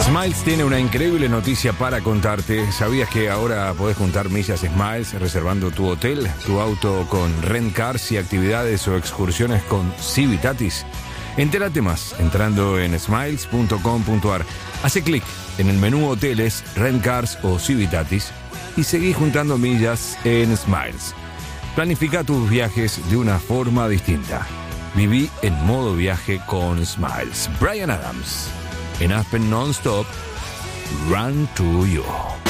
Smiles tiene una increíble noticia para contarte. ¿Sabías que ahora podés juntar millas Smiles reservando tu hotel, tu auto con Rent Cars y actividades o excursiones con Civitatis? Entérate más entrando en smiles.com.ar. Hace clic en el menú Hoteles, Rent Cars o Civitatis y seguí juntando millas en Smiles. Planifica tus viajes de una forma distinta. Viví en modo viaje con Smiles. Bryan Adams. En Aspen Non-Stop, Run to You.